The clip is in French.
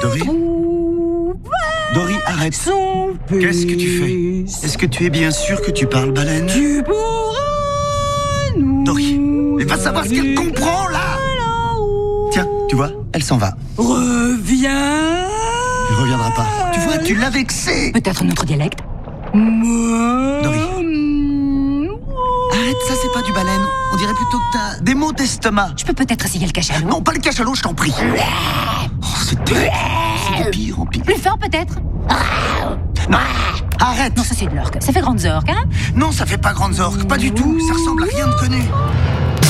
Dory ? Dory, arrête. Qu'est-ce que tu fais ? Est-ce que tu es bien sûr que tu parles baleine ? Tu pourras nous... Dory, mais va savoir ce qu'elle comprend, là ! Tiens, tu vois, elle s'en va. Reviens. Elle reviendra pas. Tu vois, tu l'as vexée. Peut-être notre dialecte. Dory. Arrête, ça c'est pas du baleine. On dirait plutôt que t'as des maux d'estomac. Je peux peut-être essayer le cachalot. Non, pas le cachalot, je t'en prie. Oh, c'est terrible. C'est de pire en pire. Plus fort peut-être. Non, arrête. Non, ça c'est de l'orque. Ça fait grande orque, hein? Non, ça fait pas grandes orques, pas du tout. Ça ressemble à rien de connu.